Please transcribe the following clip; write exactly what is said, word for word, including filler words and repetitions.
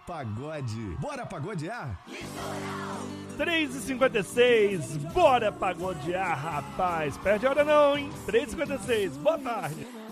pagode. Bora pagodear? três e cinquenta e seis, bora pagodear, rapaz. Perde a hora não, hein? três e cinquenta e seis, boa tarde.